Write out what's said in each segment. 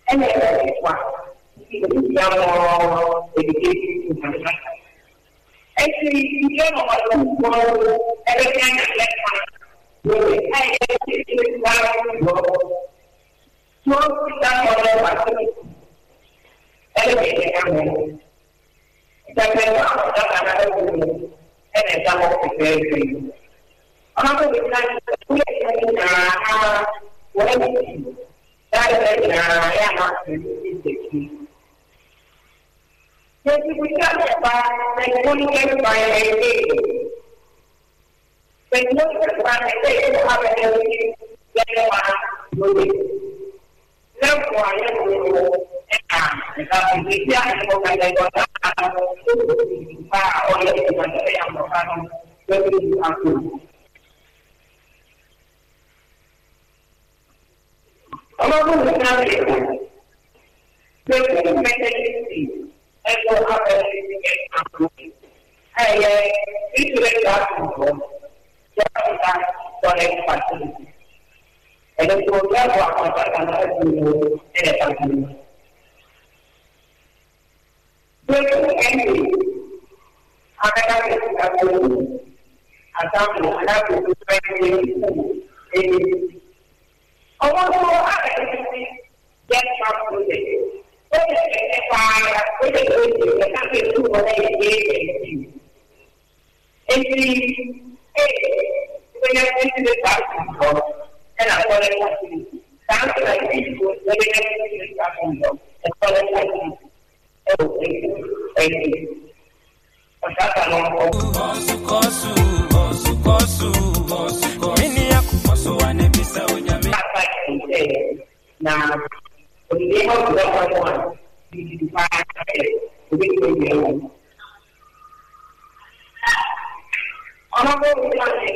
And then one. Education. Actually, you don't know what to do. Everything is like one. I get it. So, that's what I want to do. Everything is that's another thing. And example of the very another thing that we are what is that is the key. If we talk about the communication by a day, the communication by a day will have a movie. Therefore, because we can't go by the and then go back to and I thought it was sounds like people living in the and thought it was thank you. Now, when you get home to that one, you can find it. I'm not going to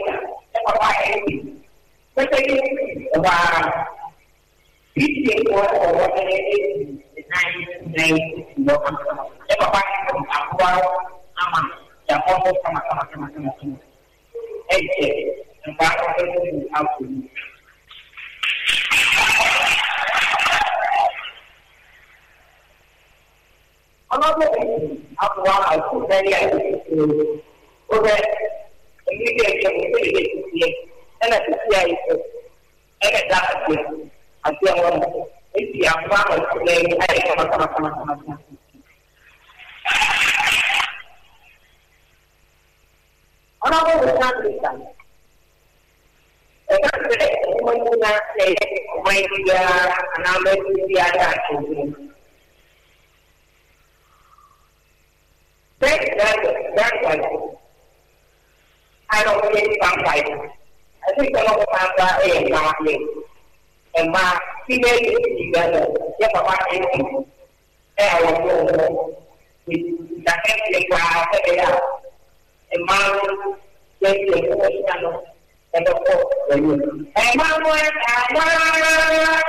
but I think teaching what it is 9 no and at the CIA, and at that, I feel if you are proud today, I come. On our way, and when you not say, when you are another that's why I don't really come by. I think a lot of times and my female is together, yes, about anything. I was with the and my and the